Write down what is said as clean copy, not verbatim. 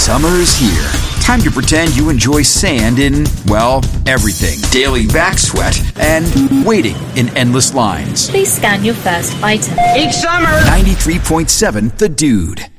Summer's here. Time to pretend you enjoy sand in, well, everything. Daily back sweat and waiting in endless lines. Please scan your first item. Each summer. 93.7 The Dude.